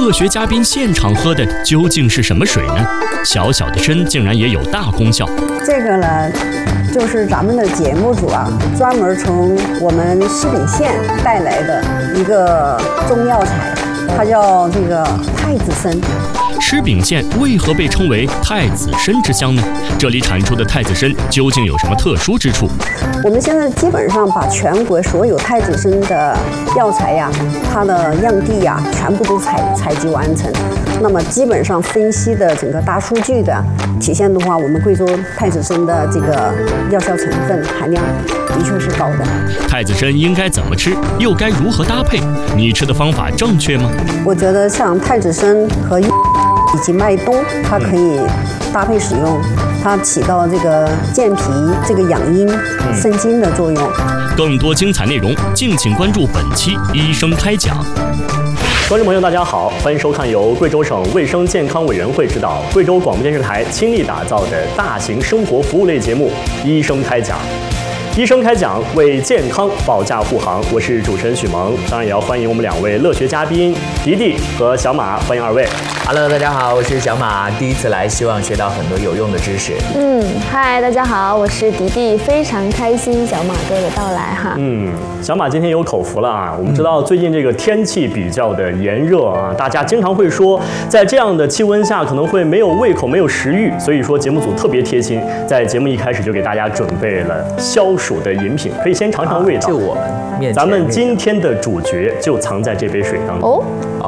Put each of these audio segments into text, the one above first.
乐学嘉宾现场喝的究竟是什么水呢？小小的参竟然也有大功效。 这个呢，就是咱们的节目组啊，专门从我们西饼县带来的一个中药材，它叫这个太子参。 狮饼县为何被称为太子参之乡呢？这里产出的太子参究竟有什么特殊之处？ 我们现在基本上把全国所有太子参的药材呀，它的样地呀，全部都采集完成。那么基本上分析的整个大数据的体现的话，我们贵州太子参的这个药效成分含量的确是高的。 太子参应该怎么吃，又该如何搭配？你吃的方法正确吗？ 我觉得像太子参和以及麦冬，它可以搭配使用，它起到这个健脾、这个养阴、生津的作用。 更多精彩内容，敬请关注本期医生开讲。 观众朋友，大家好，欢迎收看由贵州省卫生健康委员会指导、贵州广播电视台倾力打造的大型生活服务类节目《医生开讲》。医生开讲，为健康保驾护航。我是主持人许萌，当然也要欢迎我们两位乐学嘉宾迪迪和小马，欢迎二位。 Hello， 大家好，我是小马，第一次来，希望学到很多有用的知识。 嗨，大家好，我是迪迪，非常开心小马哥的到来哈。 小马今天有口福了啊！我们知道最近这个天气比较的炎热啊，大家经常会说，在这样的气温下可能会没有胃口、没有食欲，所以说节目组特别贴心，在节目一开始就给大家准备了消暑的饮品，可以先尝尝味道。 就我们面前， 咱们今天的主角就藏在这杯水当中。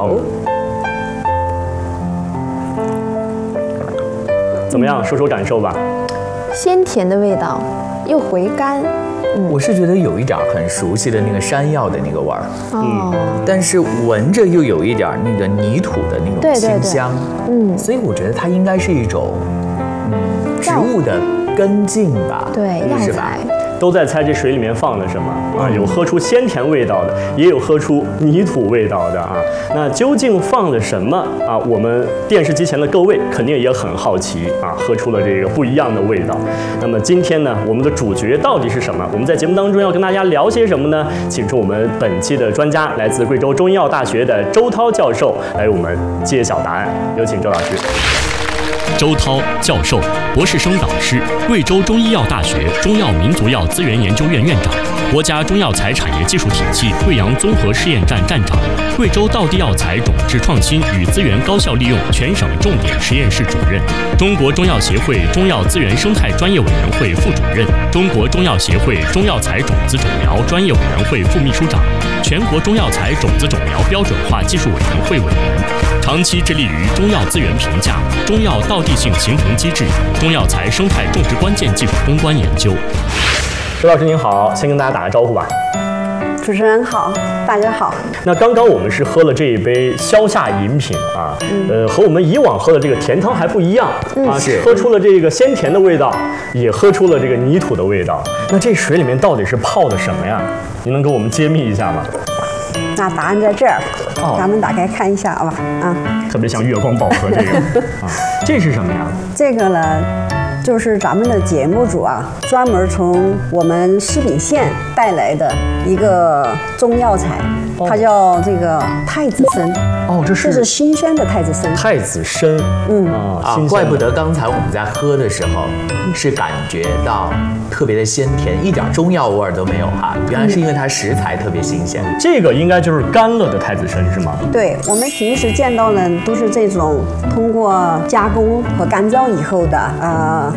怎么样？说说感受吧。 鲜甜的味道，又回甘。 我是觉得有一点很熟悉的那个山药的那个味儿，但是闻着又有一点那个泥土的那种清香，所以我觉得它应该是一种植物的根茎吧， 对，药材。 都在猜这水里面放了什么啊？有喝出鲜甜味道的，也有喝出泥土味道的啊。那究竟放了什么啊？我们电视机前的各位肯定也很好奇啊，喝出了这个不一样的味道。那么今天呢，我们的主角到底是什么？我们在节目当中要跟大家聊些什么呢？请出我们本期的专家，来自贵州中医药大学的周涛教授，来为我们揭晓答案。有请周老师。 周涛教授，博士生导师，贵州中医药大学中药民族药资源研究院院长，国家中药材产业技术体系贵阳综合试验站站长，贵州道地药材种质创新与资源高效利用全省重点实验室主任，中国中药协会中药资源生态专业委员会副主任，中国中药协会中药材种子种苗专业委员会副秘书长，全国中药材种子种苗标准化技术委员会委员，长期致力于中药资源评价、中药道地性形成机制、中药材生态种植关键技术攻关研究。 周老师您好，先跟大家打个招呼吧。 主持人好，大家好。 那刚刚我们是喝了这一杯消夏饮品啊，和我们以往喝的这个甜汤还不一样啊，是喝出了这个鲜甜的味道，也喝出了这个泥土的味道。那这水里面到底是泡的什么呀？您能给我们揭秘一下吗？ 那答案在这儿，咱们打开看一下吧。 特别像月光宝盒这个啊，这是什么呀？ 这个呢，就是咱们的节目组啊，专门从我们西饼县带来的一个中药材，它叫这个太子参。这是新鲜的太子参。 太子参， 怪不得刚才我们在喝的时候是感觉到特别的鲜甜，一点中药味儿都没有哈。原来是因为它食材特别新鲜。 这个应该就是干了的太子参是吗？ 对，我们平时见到的都是这种通过加工和干燥以后的